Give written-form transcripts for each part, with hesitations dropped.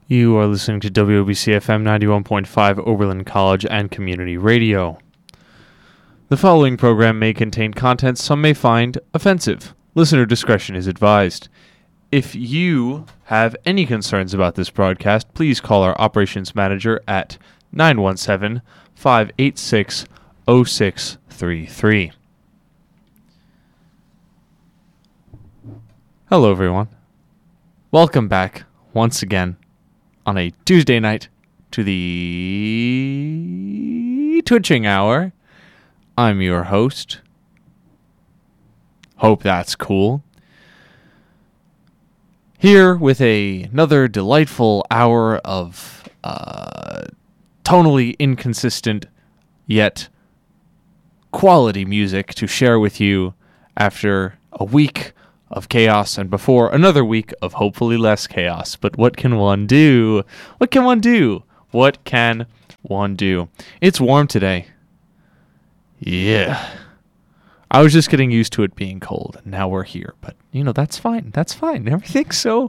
You are listening to WOBC FM 91.5 Oberlin College and Community Radio. The following program may contain content some may find offensive. Listener discretion is advised. If you have any concerns about this broadcast, please call our operations manager at 917-586-0633. Hello, everyone. Welcome back once again on a Tuesday night to the Twitching Hour. I'm your host. Hope that's cool. Here with another delightful hour of tonally inconsistent yet quality music to share with you after a week of chaos and before another week of hopefully less chaos. But what can one do? What can one do? What can one do? It's warm today. Yeah. I was just getting used to it being cold, and now we're here. But, that's fine. That's fine. Everything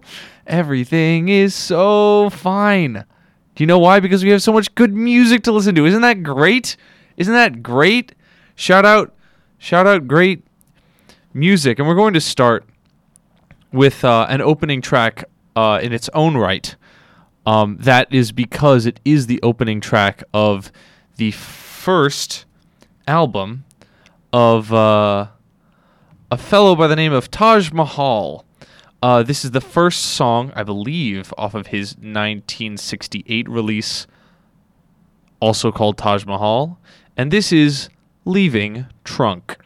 is so fine. Do you know why? Because we have so much good music to listen to. Isn't that great? Isn't that great? Shout out great music. And we're going to start with an opening track in its own right. That is because it is the opening track of the first album of a fellow by the name of Taj Mahal. This is the first song, I believe, off of his 1968 release, also called Taj Mahal. And this is Leaving Trunk.